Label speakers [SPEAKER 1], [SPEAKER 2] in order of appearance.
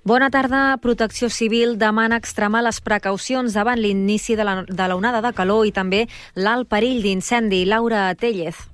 [SPEAKER 1] Bona tarda. Protecció Civil demana extremar les precaucions davant l'inici de l'onada de calor i també l'alt perill d'incendi. Laura Tellez.